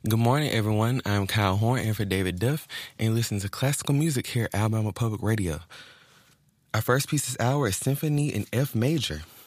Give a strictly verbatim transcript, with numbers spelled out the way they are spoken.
Good morning, everyone. I'm Kyle Horn and for David Duff, and listen to classical music here at Alabama Public Radio. Our first piece this hour is Symphony in F Major